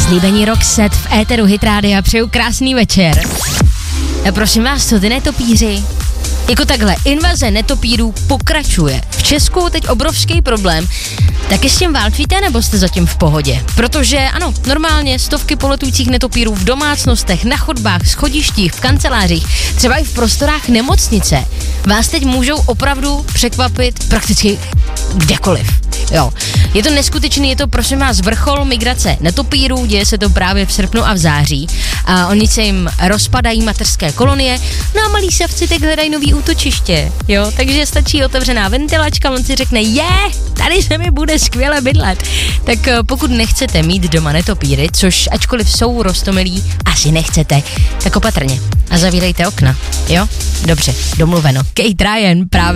Slíbení Roxette v éteru Hit Rádia, přeju krásný večer. A prosím vás, co ty netopíři? Jako takhle, invaze netopírů pokračuje. V Česku teď obrovský problém. Taky s tím válčíte, nebo jste zatím v pohodě? Protože ano, normálně stovky poletujících netopírů v domácnostech, na chodbách, schodištích, v kancelářích, třeba i v prostorách nemocnice vás teď můžou opravdu překvapit prakticky kdekoliv. Jo, je to neskutečný, je to prosím vás vrchol migrace netopírů, děje se to právě v srpnu a v září a oni se jim rozpadají mateřské kolonie, no a malí savci teď hledají nový útočiště, jo, takže stačí otevřená ventilačka, on si řekne, tady se mi bude skvěle bydlet. Tak pokud nechcete mít doma netopíry, což ačkoliv jsou roztomilí, asi nechcete, tak opatrně a zavírejte okna, jo, dobře, domluveno. Kate Ryan právě